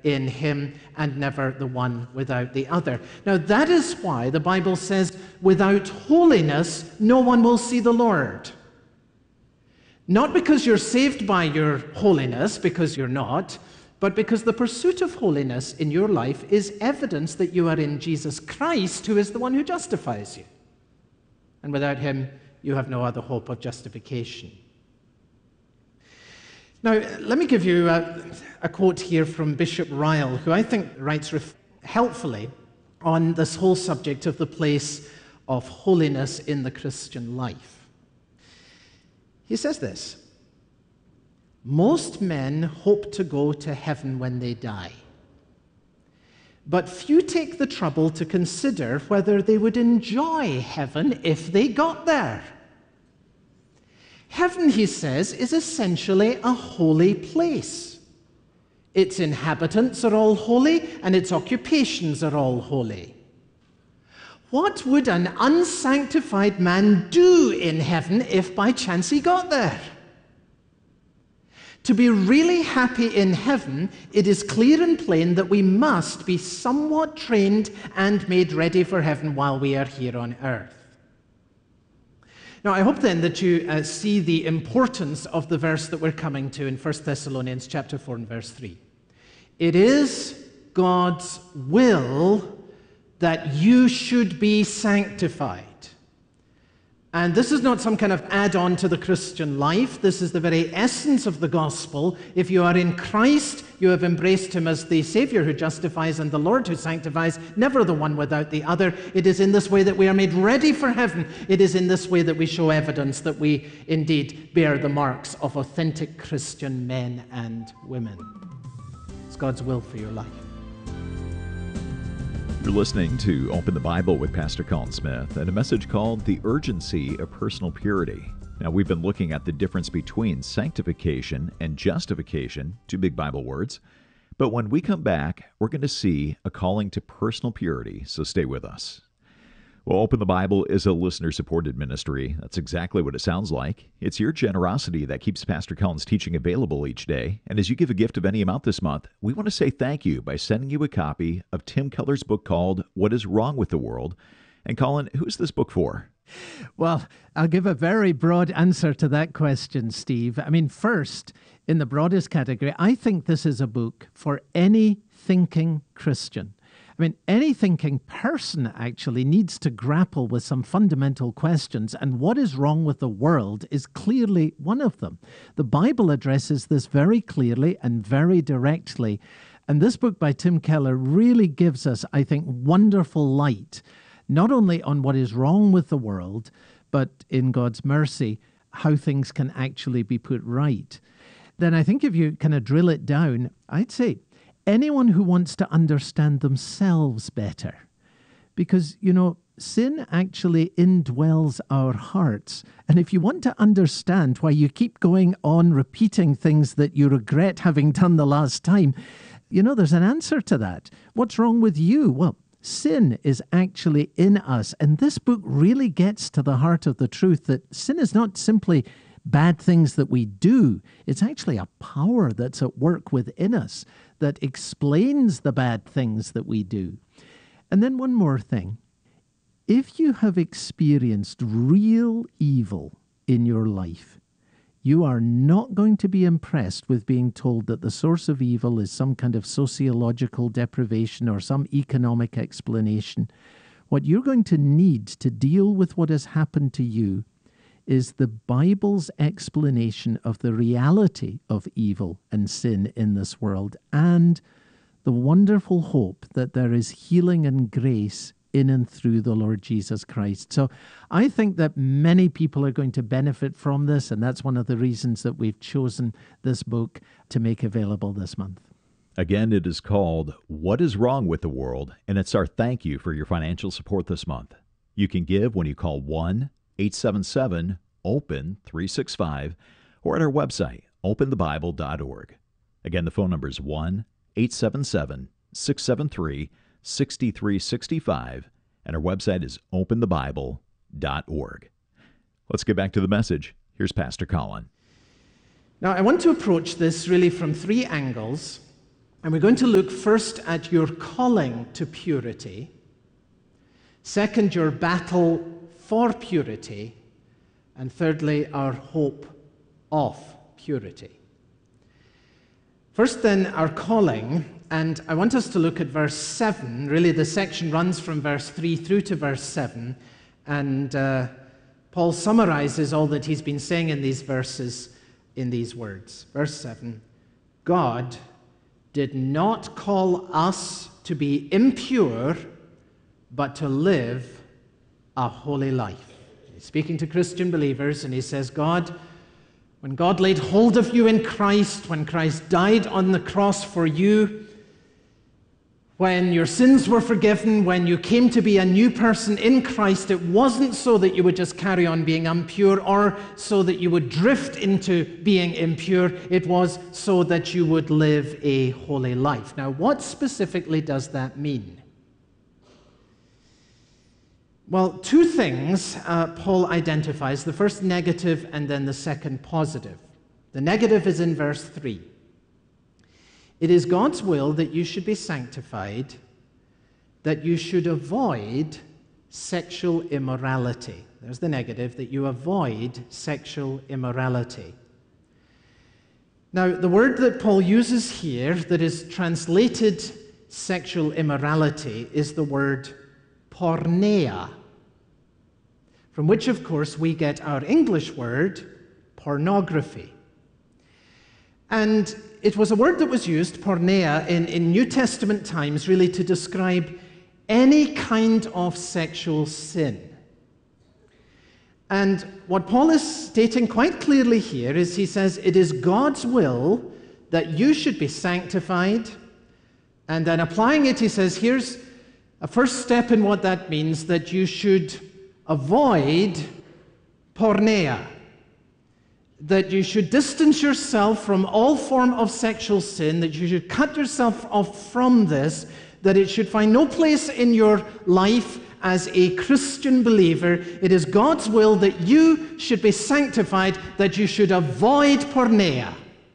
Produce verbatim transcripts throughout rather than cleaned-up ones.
in him and never the one without the other. Now, that is why the Bible says, without holiness, no one will see the Lord. Not because you're saved by your holiness, because you're not, but because the pursuit of holiness in your life is evidence that you are in Jesus Christ, who is the one who justifies you. And without him, you have no other hope of justification. Now, let me give you a, a quote here from Bishop Ryle, who I think writes ref- helpfully on this whole subject of the place of holiness in the Christian life. He says this: most men hope to go to heaven when they die, but few take the trouble to consider whether they would enjoy heaven if they got there. Heaven, he says, is essentially a holy place. Its inhabitants are all holy, and its occupations are all holy. What would an unsanctified man do in heaven if by chance he got there? To be really happy in heaven, it is clear and plain that we must be somewhat trained and made ready for heaven while we are here on earth. Now, I hope then that you uh, see the importance of the verse that we're coming to in First Thessalonians chapter four and verse three. It is God's will that you should be sanctified. And this is not some kind of add-on to the Christian life. This is the very essence of the gospel. If you are in Christ, you have embraced him as the Savior who justifies and the Lord who sanctifies, never the one without the other. It is in this way that we are made ready for heaven. It is in this way that we show evidence that we indeed bear the marks of authentic Christian men and women. It's God's will for your life. You're listening to Open the Bible with Pastor Colin Smith and a message called The Urgency of Personal Purity. Now, we've been looking at the difference between sanctification and justification, two big Bible words. But when we come back, we're going to see a calling to personal purity, so stay with us. Well, Open the Bible is a listener-supported ministry. That's exactly what it sounds like. It's your generosity that keeps Pastor Colin's teaching available each day. And as you give a gift of any amount this month, we want to say thank you by sending you a copy of Tim Keller's book called What is Wrong with the World? And Colin, who's this book for? Well, I'll give a very broad answer to that question, Steve. I mean, first, in the broadest category, I think this is a book for any thinking Christian. I mean, any thinking person actually needs to grapple with some fundamental questions, and what is wrong with the world is clearly one of them. The Bible addresses this very clearly and very directly, and this book by Tim Keller really gives us, I think, wonderful light, not only on what is wrong with the world, but in God's mercy, how things can actually be put right. Then I think if you kind of drill it down, I'd say anyone who wants to understand themselves better. Because, you know, sin actually indwells our hearts. And if you want to understand why you keep going on repeating things that you regret having done the last time, you know, there's an answer to that. What's wrong with you? Well, sin is actually in us. And this book really gets to the heart of the truth that sin is not simply bad things that we do. It's actually a power that's at work within us that explains the bad things that we do. And then one more thing. If you have experienced real evil in your life, you are not going to be impressed with being told that the source of evil is some kind of sociological deprivation or some economic explanation. What you're going to need to deal with what has happened to you is the Bible's explanation of the reality of evil and sin in this world and the wonderful hope that there is healing and grace in and through the Lord Jesus Christ. So I think that many people are going to benefit from this, and that's one of the reasons that we've chosen this book to make available this month. Again, it is called What is Wrong with the World, and it's our thank you for your financial support this month. You can give when you call one eight seven seven open three six five or at our website, open the bible dot org. Again, the phone number is one eight seven seven six seven three six three six five, and our website is open the bible dot org. Let's get back to the message. Here's Pastor Colin. Now, I want to approach this really from three angles. And we're going to look first at your calling to purity, second, your battle for purity, and thirdly, our hope of purity. First then, our calling, and I want us to look at verse seven. Really, the section runs from verse three through to verse seven, and uh, Paul summarizes all that he's been saying in these verses in these words. Verse seven, God did not call us to be impure, but to live a holy life. He's speaking to Christian believers, and he says, God, when God laid hold of you in Christ, when Christ died on the cross for you, when your sins were forgiven, when you came to be a new person in Christ, it wasn't so that you would just carry on being impure or so that you would drift into being impure. It was so that you would live a holy life. Now, what specifically does that mean? Well, two things uh, Paul identifies, the first negative and then the second positive. The negative is in verse three. It is God's will that you should be sanctified, that you should avoid sexual immorality. There's the negative, that you avoid sexual immorality. Now, the word that Paul uses here that is translated sexual immorality is the word porneia, from which, of course, we get our English word pornography. And it was a word that was used, porneia, in, in New Testament times, really to describe any kind of sexual sin. And what Paul is stating quite clearly here is he says, it is God's will that you should be sanctified. And then applying it, he says, here's a first step in what that means, that you should avoid porneia. That you should distance yourself from all form of sexual sin, that you should cut yourself off from this, that it should find no place in your life as a Christian believer. It is God's will that you should be sanctified, that you should avoid porneia,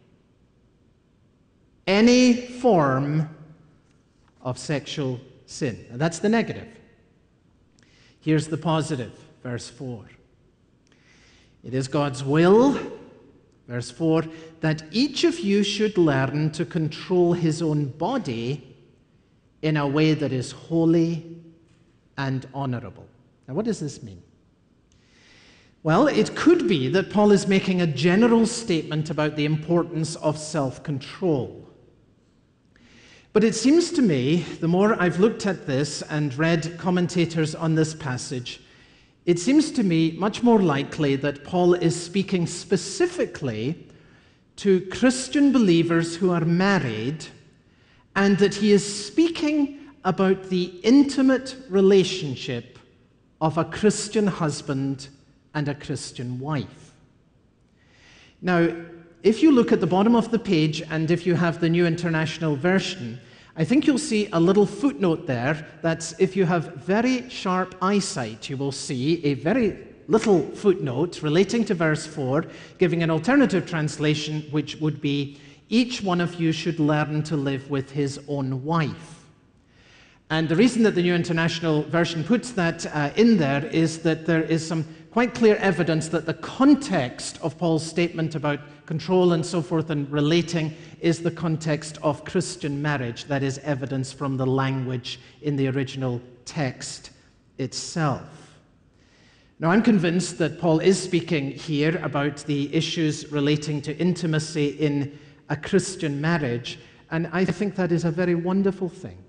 any form of sexual sin. And that's the negative. Here's the positive, verse four. It is God's will, verse four, that each of you should learn to control his own body in a way that is holy and honorable. Now, what does this mean? Well, it could be that Paul is making a general statement about the importance of self-control. But it seems to me, the more I've looked at this and read commentators on this passage, it seems to me much more likely that Paul is speaking specifically to Christian believers who are married, and that he is speaking about the intimate relationship of a Christian husband and a Christian wife. Now, if you look at the bottom of the page, and if you have the New International Version, I think you'll see a little footnote there. That's if you have very sharp eyesight, you will see a very little footnote relating to verse four, giving an alternative translation, which would be, each one of you should learn to live with his own wife. And the reason that the New International Version puts that uh, in there is that there is some quite clear evidence that the context of Paul's statement about control and so forth and relating is the context of Christian marriage. That is evidence from the language in the original text itself. Now, I'm convinced that Paul is speaking here about the issues relating to intimacy in a Christian marriage, and I think that is a very wonderful thing.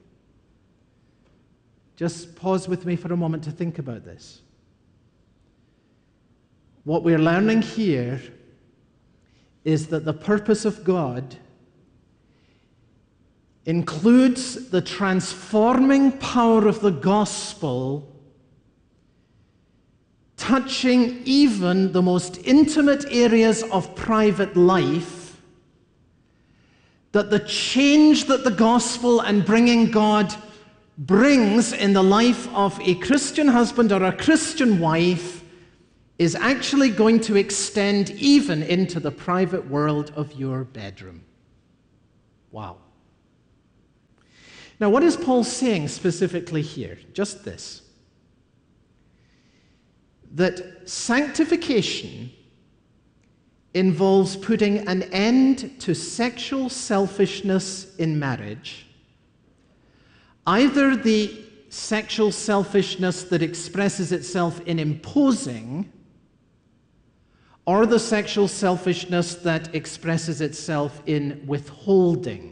Just pause with me for a moment to think about this. What we're learning here is that the purpose of God includes the transforming power of the gospel, touching even the most intimate areas of private life, that the change that the gospel and bringing God brings in the life of a Christian husband or a Christian wife is actually going to extend even into the private world of your bedroom. Wow. Now, what is Paul saying specifically here? Just this: that sanctification involves putting an end to sexual selfishness in marriage, either the sexual selfishness that expresses itself in imposing, or the sexual selfishness that expresses itself in withholding.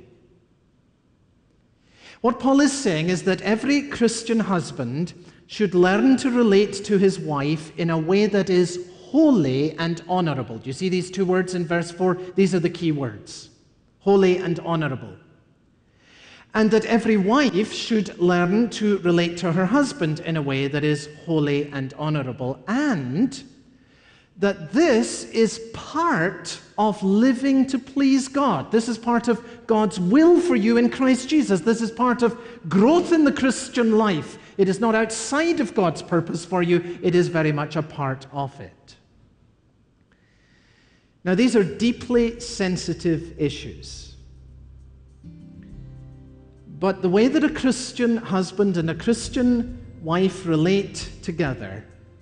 What Paul is saying is that every Christian husband should learn to relate to his wife in a way that is holy and honorable. Do you see these two words in verse four? These are the key words: holy and honorable. And that every wife should learn to relate to her husband in a way that is holy and honorable, and that this is part of living to please God. This is part of God's will for you in Christ Jesus. This is part of growth in the Christian life. It is not outside of God's purpose for you. It is very much a part of it. Now, these are deeply sensitive issues. But the way that a Christian husband and a Christian wife relate together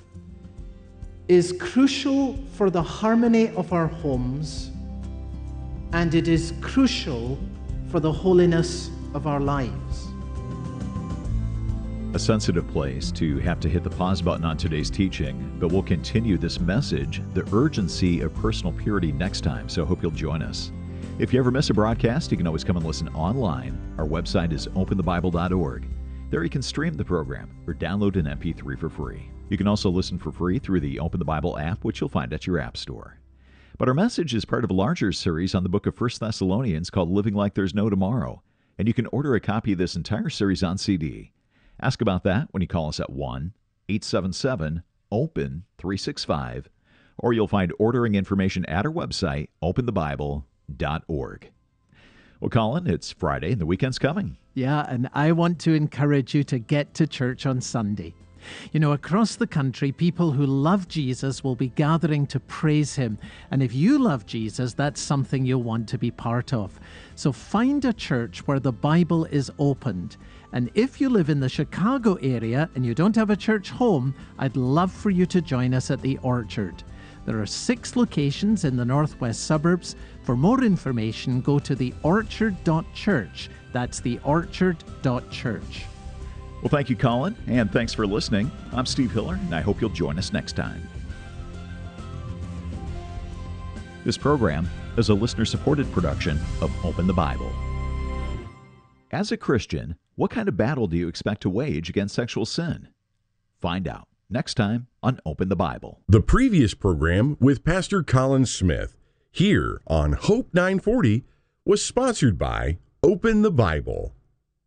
is crucial for the harmony of our homes, and it is crucial for the holiness of our lives. A sensitive place to have to hit the pause button on today's teaching, but we'll continue this message, the urgency of personal purity, next time, so I hope you'll join us. If you ever miss a broadcast, you can always come and listen online. Our website is open the bible dot org. There you can stream the program or download an M P three for free. You can also listen for free through the Open the Bible app, which you'll find at your app store. But our message is part of a larger series on the book of First Thessalonians called Living Like There's No Tomorrow, and you can order a copy of this entire series on C D. Ask about that when you call us at one eight seven seven open three six five, or you'll find ordering information at our website, open the bible dot org. Well, Colin, it's Friday and the weekend's coming. Yeah, and I want to encourage you to get to church on Sunday. You know, across the country, people who love Jesus will be gathering to praise him. And if you love Jesus, that's something you'll want to be part of. So find a church where the Bible is opened. And if you live in the Chicago area and you don't have a church home, I'd love for you to join us at the Orchard. There are six locations in the northwest suburbs. For more information, go to the orchard dot church. That's the orchard dot church. Well, thank you, Colin, and thanks for listening. I'm Steve Hiller, and I hope you'll join us next time. This program is a listener-supported production of Open the Bible. As a Christian, what kind of battle do you expect to wage against sexual sin? Find out next time on Open the Bible. The previous program with Pastor Colin Smith here on Hope nine forty was sponsored by Open the Bible.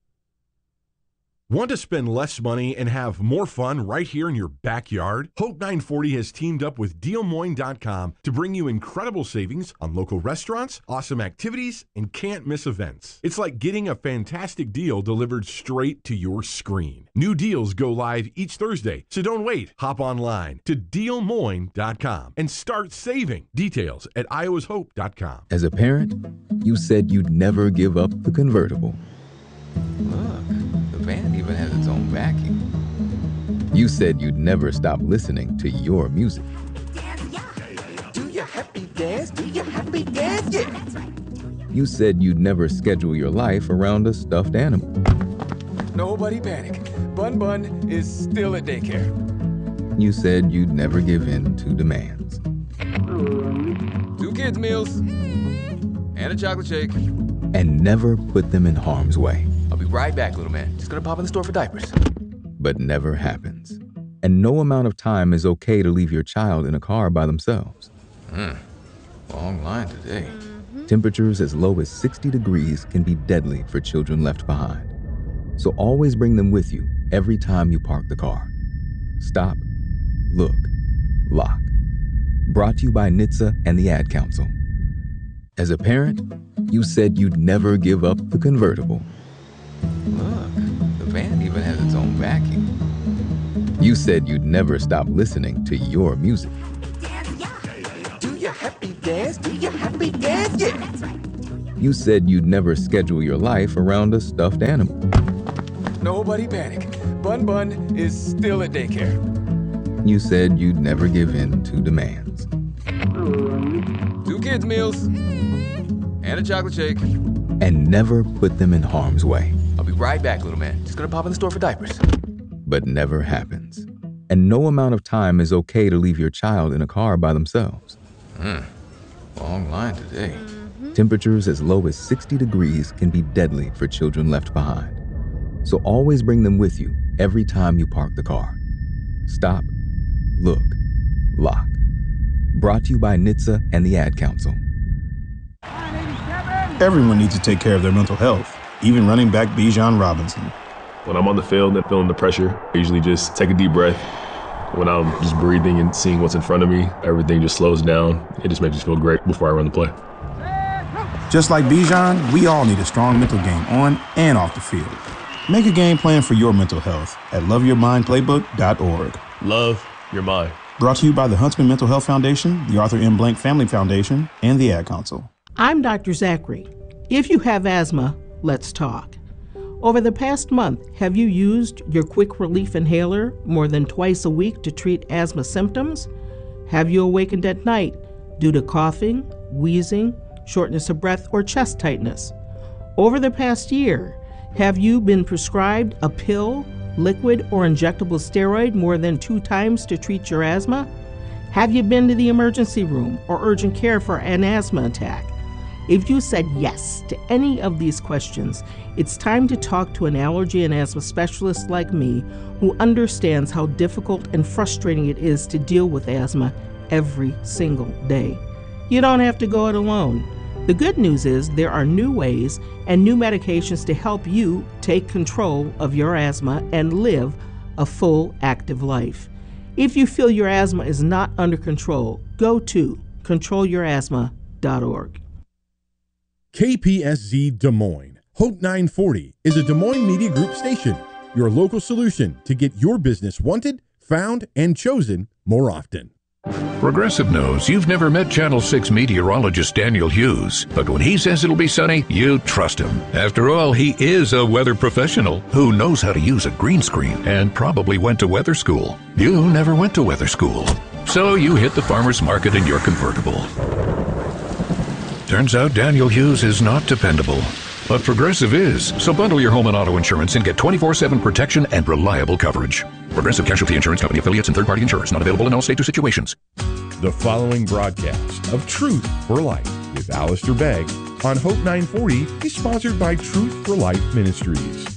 Want to spend less money and have more fun right here in your backyard? Hope nine forty has teamed up with deal moine dot com to bring you incredible savings on local restaurants, awesome activities, and can't-miss events. It's like getting a fantastic deal delivered straight to your screen. New deals go live each Thursday, so don't wait. Hop online to deal moine dot com and start saving. Details at iowas hope dot com. As a parent, you said you'd never give up the convertible. Look, the van even has its own vacuum. You said you'd never stop listening to your music. Do your happy dance, do your happy dance, yeah. You said you'd never schedule your life around a stuffed animal. Nobody panic. Bun Bun is still at daycare. You said you'd never give in to demands. Two kids' meals and a chocolate shake. And never put them in harm's way. I'll be right back, little man. Just gonna pop in the store for diapers. But never happens. And no amount of time is okay to leave your child in a car by themselves. Hmm, long line today. Temperatures as low as sixty degrees can be deadly for children left behind. So always bring them with you every time you park the car. Stop, look, lock. Brought to you by N H T S A and the Ad Council. As a parent, you said you'd never give up the convertible. Look, the van even has its own vacuum. You said you'd never stop listening to your music. Do your happy dance, do your happy dance, yeah. You said you'd never schedule your life around a stuffed animal. Nobody panic. Bun Bun is still at daycare. You said you'd never give in to demands. Two kids' meals and a chocolate shake. And never put them in harm's way. I'll be right back, little man. Just gonna pop in the store for diapers. But never happens. And no amount of time is okay to leave your child in a car by themselves. Hmm. Long line today. Mm-hmm. Temperatures as low as sixty degrees can be deadly for children left behind. So always bring them with you every time you park the car. Stop, look, lock. Brought to you by N H T S A and the Ad Council. Everyone needs to take care of their mental health, even running back Bijan Robinson. When I'm on the field and feeling the pressure, I usually just take a deep breath. When I'm just breathing and seeing what's in front of me, everything just slows down. It just makes me feel great before I run the play. Just like Bijan, we all need a strong mental game on and off the field. Make a game plan for your mental health at love your mind playbook dot org. Love your mind. Brought to you by the Huntsman Mental Health Foundation, the Arthur M. Blank Family Foundation, and the Ad Council. I'm Doctor Zachary. If you have asthma, let's talk. Over the past month, have you used your quick relief inhaler more than twice a week to treat asthma symptoms? Have you awakened at night due to coughing, wheezing, shortness of breath, or chest tightness? Over the past year, have you been prescribed a pill, liquid, or injectable steroid more than two times to treat your asthma? Have you been to the emergency room or urgent care for an asthma attack? If you said yes to any of these questions, it's time to talk to an allergy and asthma specialist like me who understands how difficult and frustrating it is to deal with asthma every single day. You don't have to go it alone. The good news is there are new ways and new medications to help you take control of your asthma and live a full, active life. If you feel your asthma is not under control, go to control your asthma dot org. K P S Z Des Moines. Hope nine forty is a Des Moines Media Group station, your local solution to get your business wanted, found, and chosen more often. Progressive knows you've never met Channel six meteorologist Daniel Hughes, but when he says it'll be sunny, you trust him. After all, he is a weather professional who knows how to use a green screen and probably went to weather school. You never went to weather school, so you hit the farmer's market in your convertible. Turns out Daniel Hughes is not dependable, but Progressive is. So bundle your home and auto insurance and get twenty-four seven protection and reliable coverage. Progressive Casualty Insurance Company affiliates and third-party insurers not available in all states or situations. The following broadcast of Truth for Life with Alistair Begg on Hope nine forty is sponsored by Truth for Life Ministries.